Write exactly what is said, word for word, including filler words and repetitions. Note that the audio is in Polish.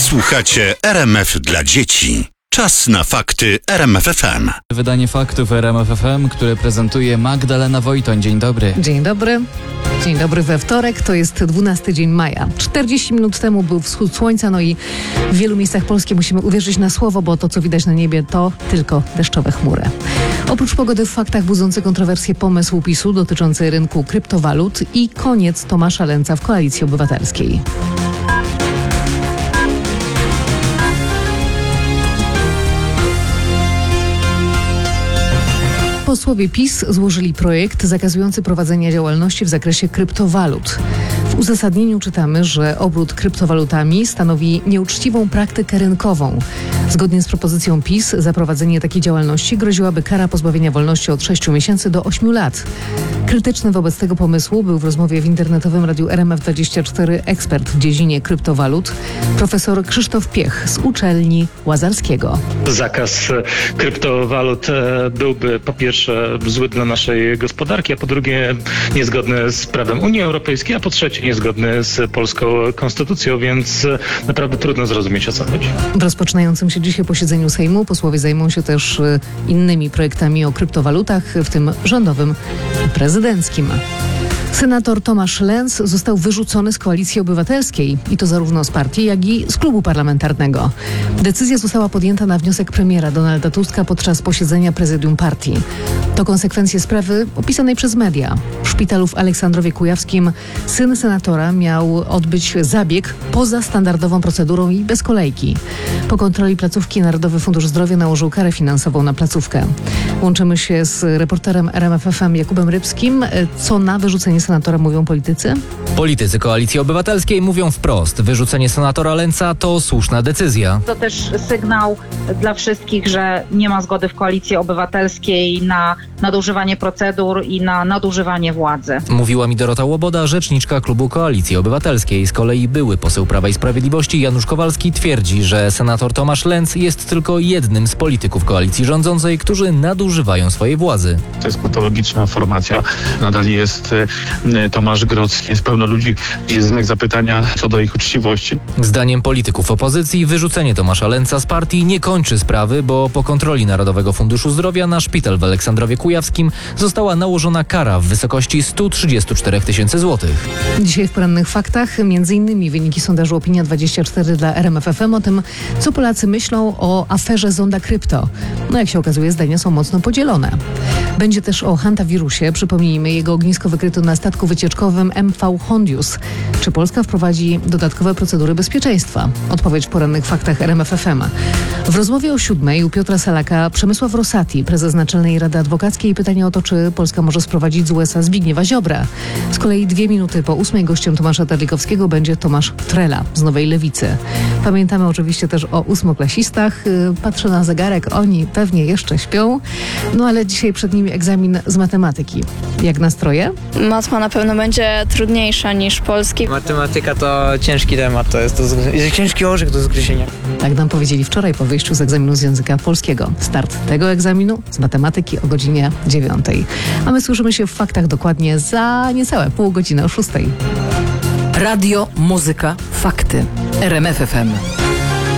Słuchacie R M F dla dzieci. Czas na fakty R M F F M. Wydanie faktów R M F F M, które prezentuje Magdalena Wojtoń. Dzień dobry. Dzień dobry. Dzień dobry we wtorek, to jest dwunasty dzień maja. czterdzieści minut temu był wschód słońca, no i w wielu miejscach Polski musimy uwierzyć na słowo, bo to, co widać na niebie, to tylko deszczowe chmury. Oprócz pogody w faktach budzący kontrowersje pomysł PiSu dotyczący rynku kryptowalut i koniec Tomasza Lęca w Koalicji Obywatelskiej. Posłowie PiS złożyli projekt zakazujący prowadzenia działalności w zakresie kryptowalut. W uzasadnieniu czytamy, że obrót kryptowalutami stanowi nieuczciwą praktykę rynkową. Zgodnie z propozycją PiS za prowadzenie takiej działalności groziłaby kara pozbawienia wolności od sześciu miesięcy do ośmiu lat. Krytyczny wobec tego pomysłu był w rozmowie w internetowym Radiu R M F dwadzieścia cztery ekspert w dziedzinie kryptowalut, profesor Krzysztof Piech z uczelni Łazarskiego. Zakaz kryptowalut byłby po pierwsze zły dla naszej gospodarki, a po drugie niezgodny z prawem Unii Europejskiej, a po trzecie niezgodny z polską konstytucją, więc naprawdę trudno zrozumieć, o co chodzi. W rozpoczynającym się dzisiaj posiedzeniu Sejmu posłowie zajmą się też innymi projektami o kryptowalutach, w tym rządowym i prezydenckim. Senator Tomasz Lęc został wyrzucony z Koalicji Obywatelskiej i to zarówno z partii, jak i z klubu parlamentarnego. Decyzja została podjęta na wniosek premiera Donalda Tuska podczas posiedzenia prezydium partii. To konsekwencje sprawy opisanej przez media. W szpitalu w Aleksandrowie Kujawskim syn senatora miał odbyć zabieg poza standardową procedurą i bez kolejki. Po kontroli placówki Narodowy Fundusz Zdrowia nałożył karę finansową na placówkę. Łączymy się z reporterem R M F F M Jakubem Rybskim. Co na wyrzucenie senatora mówią politycy? Politycy Koalicji Obywatelskiej mówią wprost. Wyrzucenie senatora Lęca to słuszna decyzja. To też sygnał dla wszystkich, że nie ma zgody w Koalicji Obywatelskiej na nadużywanie procedur i na nadużywanie władzy. Mówiła mi Dorota Łoboda, rzeczniczka klubu Koalicji Obywatelskiej. Z kolei były poseł Prawa i Sprawiedliwości Janusz Kowalski twierdzi, że senator Tomasz Lęc jest tylko jednym z polityków koalicji rządzącej, którzy nadużywają swojej władzy. To jest patologiczna formacja. Nadal jest Tomasz Grodzki, jest pełno ludzi, jest znak zapytania co do ich uczciwości. Zdaniem polityków opozycji wyrzucenie Tomasza Lęca z partii nie kończy sprawy, bo po kontroli Narodowego Funduszu Zdrowia na szpital w Aleksandrowie Kujawskim została nałożona kara w wysokości stu trzydziestu czterech tysięcy złotych. Dzisiaj w porannych faktach między innymi wyniki sondażu Opinia dwadzieścia cztery dla R M F F M o tym, co Polacy myślą o aferze Zonda Krypto. No jak się okazuje, zdania są mocno podzielone. Będzie też o hantawirusie. Przypomnijmy, jego ognisko wykryto na statku wycieczkowym M V Hondius. Czy Polska wprowadzi dodatkowe procedury bezpieczeństwa? Odpowiedź w porannych faktach R M F F M. W rozmowie o siódmej u Piotra Salaka Przemysław Rosati, prezes Naczelnej Rady Adwokackiej, pytanie o to, czy Polska może sprowadzić z U S A Zbigniewa Ziobrę. Z kolei dwie minuty po ósmej gościem Tomasza Terlikowskiego będzie Tomasz Trela z Nowej Lewicy. Pamiętamy oczywiście też o ósmoklasistach. Patrzę na zegarek, oni pewnie jeszcze śpią. No ale dzisiaj przed nimi egzamin z matematyki. Jak nastroje? Matma na pewno będzie trudniejsza niż polski. Matematyka to ciężki temat, to jest, to jest ciężki orzech do zgryzienia. Tak nam powiedzieli wczoraj po wyjściu z egzaminu z języka polskiego. Start tego egzaminu z matematyki o godzinie dziewiątej. A my słyszymy się w faktach dokładnie za niecałe pół godziny o szóstej. Radio, muzyka, fakty. R M F F M.